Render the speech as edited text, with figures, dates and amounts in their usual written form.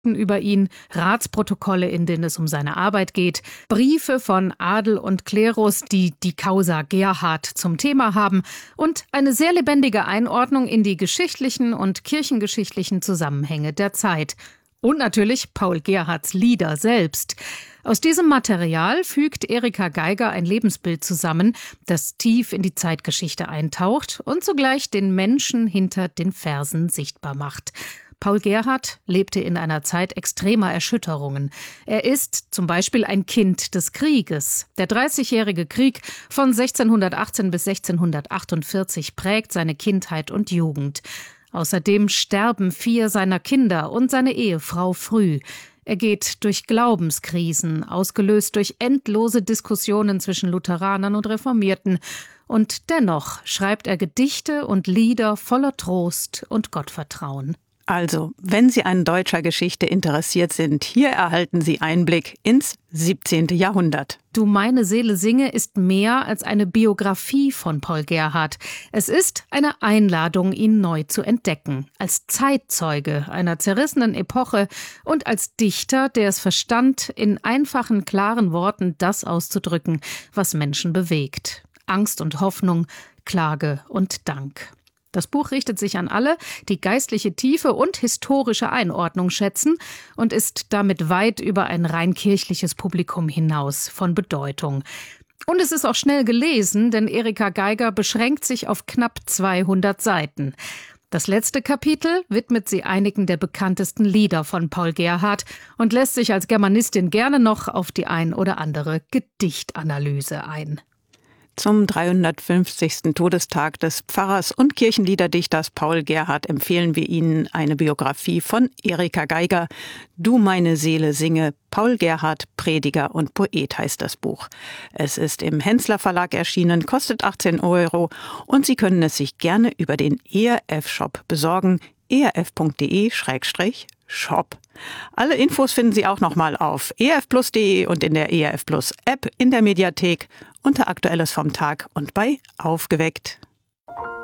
Akten über ihn, Ratsprotokolle, in denen es um seine Arbeit geht, Briefe von Adel und Klerus, die die Causa Gerhard zum Thema haben und eine sehr lebendige Einordnung in die geschichtlichen und kirchengeschichtlichen Zusammenhänge der Zeit. Und natürlich Paul Gerhardts Lieder selbst. Aus diesem Material fügt Erika Geiger ein Lebensbild zusammen, das tief in die Zeitgeschichte eintaucht und zugleich den Menschen hinter den Versen sichtbar macht. Paul Gerhardt lebte in einer Zeit extremer Erschütterungen. Er ist zum Beispiel ein Kind des Krieges. Der 30-jährige Krieg von 1618 bis 1648 prägt seine Kindheit und Jugend. Außerdem sterben 4 seiner Kinder und seine Ehefrau früh. Er geht durch Glaubenskrisen, ausgelöst durch endlose Diskussionen zwischen Lutheranern und Reformierten. Und dennoch schreibt er Gedichte und Lieder voller Trost und Gottvertrauen. Also, wenn Sie an deutscher Geschichte interessiert sind, hier erhalten Sie Einblick ins 17. Jahrhundert. Du meine Seele singe ist mehr als eine Biografie von Paul Gerhardt. Es ist eine Einladung, ihn neu zu entdecken. Als Zeitzeuge einer zerrissenen Epoche und als Dichter, der es verstand, in einfachen, klaren Worten das auszudrücken, was Menschen bewegt. Angst und Hoffnung, Klage und Dank. Das Buch richtet sich an alle, die geistliche Tiefe und historische Einordnung schätzen und ist damit weit über ein rein kirchliches Publikum hinaus von Bedeutung. Und es ist auch schnell gelesen, denn Erika Geiger beschränkt sich auf knapp 200 Seiten. Das letzte Kapitel widmet sie einigen der bekanntesten Lieder von Paul Gerhardt und lässt sich als Germanistin gerne noch auf die ein oder andere Gedichtanalyse ein. Zum 350. Todestag des Pfarrers und Kirchenliederdichters Paul Gerhardt empfehlen wir Ihnen eine Biografie von Erika Geiger. Du meine Seele singe, Paul Gerhardt, Prediger und Poet heißt das Buch. Es ist im Hensler Verlag erschienen, kostet 18 € und Sie können es sich gerne über den ERF-Shop besorgen, erf.de/shop. Alle Infos finden Sie auch nochmal auf erfplus.de und in der ERF Plus App, in der Mediathek, unter Aktuelles vom Tag und bei Aufgeweckt.